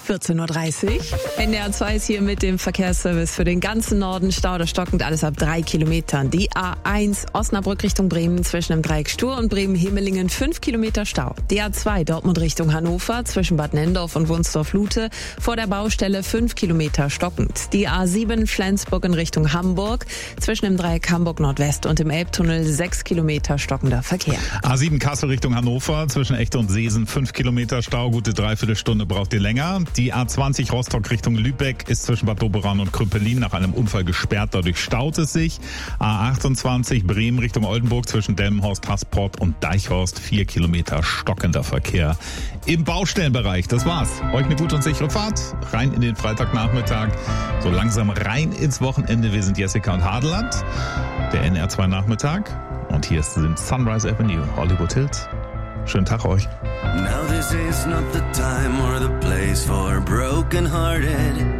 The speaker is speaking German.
14.30 Uhr. NDR 2 ist hier mit dem Verkehrsservice für den ganzen Norden. Stau oder stockend, alles ab 3 Kilometern. Die A1 Osnabrück Richtung Bremen zwischen dem Dreieck Stur und Bremen-Himmelingen 5 Kilometer Stau. Die A2 Dortmund Richtung Hannover zwischen Bad Nenndorf und Wunsdorf-Lute vor der Baustelle 5 Kilometer stockend. Die A7 Flensburg in Richtung Hamburg zwischen dem Dreieck Hamburg Nordwest und dem Elbtunnel 6 Kilometer stockender Verkehr. A7 Kassel Richtung Hannover zwischen Echte und Seesen 5 Kilometer Stau, gute Dreiviertelstunde braucht ihr länger. Die A20 Rostock Richtung Lübeck ist zwischen Bad Doberan und Krüppelin nach einem Unfall gesperrt, dadurch staut es sich. A28 Bremen Richtung Oldenburg zwischen Delmenhorst, Hasport und Deichhorst 4 Kilometer stockender Verkehr im Baustellenbereich. Das war's. Euch eine gute und sichere Fahrt rein in den Freitagnachmittag, so langsam rein ins Wochenende. Wir sind Jessica und Hadeland, der NR2 Nachmittag, und hier sind Sunrise Avenue, Hollywood Hills. Schönen Tag euch. Now this is not the time or the place for broken-hearted.